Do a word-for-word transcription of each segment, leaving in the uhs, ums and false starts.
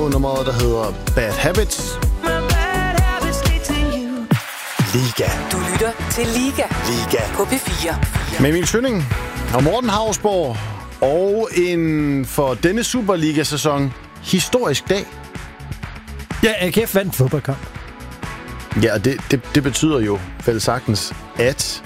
Toronto, nummeret der hedder Bad Habits. Liga. Du lytter til Liga. Liga. På P fire. Med Emil Schønning og Morten Hausborg. Og en for denne Superliga-sæson historisk dag. Ja, A G F vandt fodboldkamp. Ja, og det, det, det betyder jo vel sagtens, at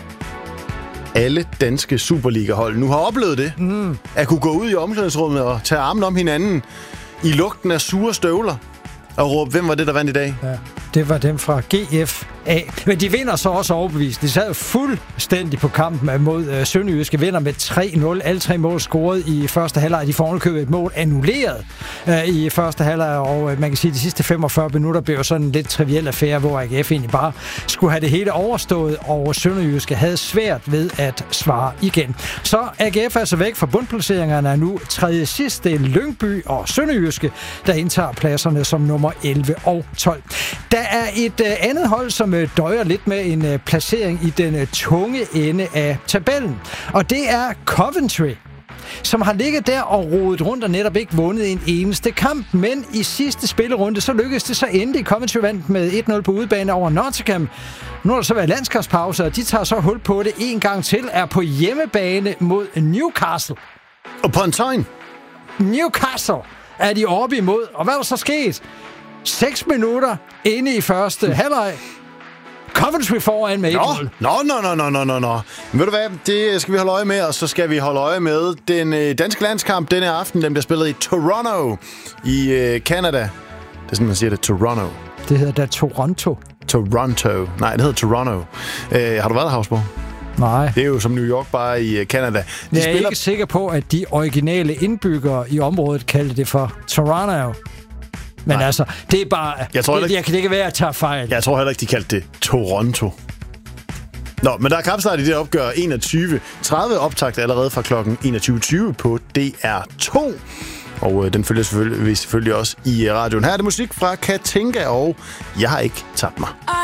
alle danske Superliga-hold nu har oplevet det. Mm. At kunne gå ud i omklædningsrummet og tage armen om hinanden i lugten af sure støvler og råbe, hvem var det, der vandt i dag? Ja, det var dem fra G F A. Men de vinder så også overbevist. De sad fuldstændig på kampen mod øh, Sønderjyske. Vinder med tre nul. Alle tre mål scoret i første halvleg. De får underkøbet et mål annulleret øh, i første halvleg. Og øh, man kan sige, at de sidste femogfyrre minutter blev sådan en lidt triviel affære, hvor A G F egentlig bare skulle have det hele overstået. Og Sønderjyske havde svært ved at svare igen. Så A G F er altså væk fra bundplaceringerne er nu tredje sidst. Det er Lyngby og Sønderjyske, der indtager pladserne som nummer elleve og tolv. Der er et øh, andet hold, som øh, døjer lidt med en øh, placering i den øh, tunge ende af tabellen. Og det er Coventry, som har ligget der og rodet rundt og netop ikke vundet en eneste kamp. Men i sidste spillerunde, så lykkedes det så endelig. Coventry vandt med et nul på udebane over Nottingham. Nu har der så været landskabspause, og de tager så hul på det en gang til. Er på hjemmebane mod Newcastle. Og på en tegn. Newcastle er de oppe imod. Og hvad er der så sket? Seks minutter inde i første halvleg. Coventry foran med et nul. Nå, nå, nå, nå, nå, nå. Men ved du hvad, det skal vi holde øje med, og så skal vi holde øje med den øh, danske landskamp denne aften. Den bliver spillet i Toronto i øh, Canada. Det er sådan, man siger det, Toronto. Det hedder da Toronto. Toronto. Nej, det hedder Toronto. Øh, har du været der, Hausborg? Nej. Det er jo som New York, bare i Canada. De Jeg er spiller... ikke sikker på, at de originale indbyggere i området kaldte det for Toronto. Men Nej. altså, det er bare... Jeg, tror det, ikke... jeg kan ikke være, at jeg tager fejl. Jeg tror heller ikke, de kaldte det Toronto. Nå, men der er kampstart i det opgør enogtyve tredive optakt allerede fra klokken enogtyve tyve på D R to. Og øh, den følger selvfølgelig, vi selvfølgelig også i radioen. Her er det musik fra Katinka, og Jeg har ikke tabt mig.